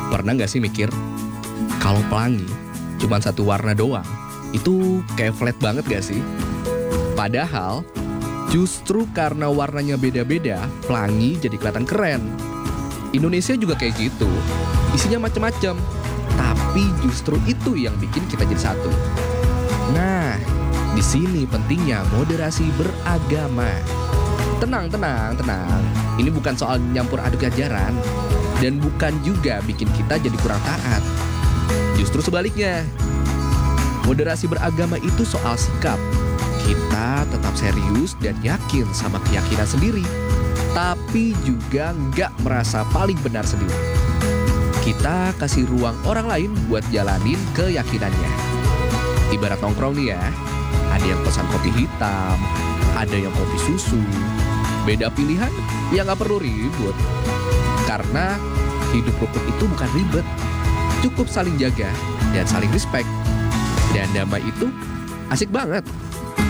Pernah nggak sih mikir, kalau pelangi cuma satu warna doang, itu kayak flat banget gak sih? Padahal, justru karena warnanya beda-beda, pelangi jadi kelihatan keren. Indonesia juga kayak gitu, isinya macem-macem, tapi justru itu yang bikin kita jadi satu. Nah, di sini pentingnya moderasi beragama. Tenang. Ini bukan soal nyampur aduk ajaran, dan bukan juga bikin kita jadi kurang taat. Justru sebaliknya, moderasi beragama itu soal sikap. Kita tetap serius dan yakin sama keyakinan sendiri, tapi juga nggak merasa paling benar sendiri. Kita kasih ruang orang lain buat jalanin keyakinannya. Ibarat nongkrong nih ya, ada yang pesan kopi hitam, ada yang kopi susu. Beda pilihan, ya nggak perlu ribut. Karena hidup rukun itu bukan ribet, cukup saling jaga dan saling respect. Dan damai itu asik banget.